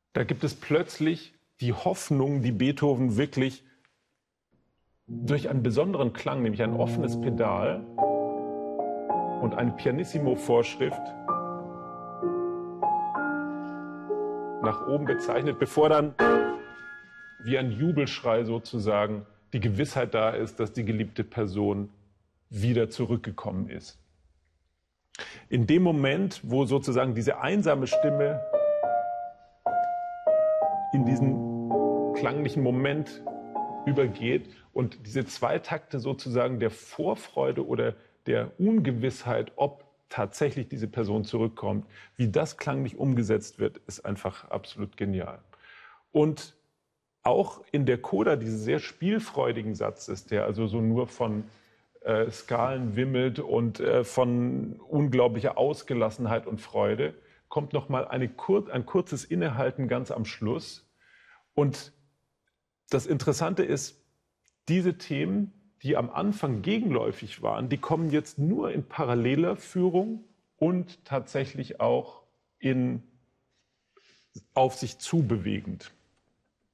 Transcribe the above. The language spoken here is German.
Da gibt es plötzlich die Hoffnung, die Beethoven wirklich durch einen besonderen Klang, nämlich ein offenes Pedal und eine Pianissimo-Vorschrift nach oben bezeichnet, bevor dann wie ein Jubelschrei sozusagen die Gewissheit da ist, dass die geliebte Person wieder zurückgekommen ist. In dem Moment, wo sozusagen diese einsame Stimme in diesen klanglichen Moment übergeht und diese zwei Takte sozusagen der Vorfreude oder der Ungewissheit, ob tatsächlich diese Person zurückkommt, wie das klanglich umgesetzt wird, ist einfach absolut genial. Und auch in der Coda dieses sehr spielfreudigen Satzes, der also so nur von Skalen wimmelt und von unglaublicher Ausgelassenheit und Freude, kommt nochmal ein kurzes Innehalten ganz am Schluss. Und das Interessante ist, diese Themen, die am Anfang gegenläufig waren, die kommen jetzt nur in paralleler Führung und tatsächlich auch auf sich zu bewegend.